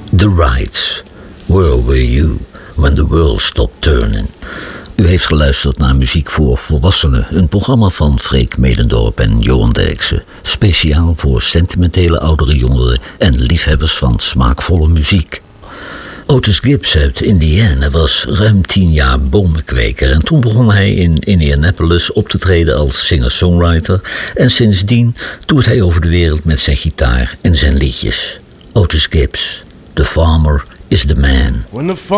The Rights. Where were you when the world stopped turning? U heeft geluisterd naar Muziek voor Volwassenen, een programma van Freek Medendorp en Johan Derksen. Speciaal voor sentimentele oudere jongeren en liefhebbers van smaakvolle muziek. Otis Gibbs uit Indiana was ruim 10 jaar bomenkweker en toen begon hij in Indianapolis op te treden als singer-songwriter en sindsdien toert hij over de wereld met zijn gitaar en zijn liedjes. Otis Gibbs, The Farmer is the Man.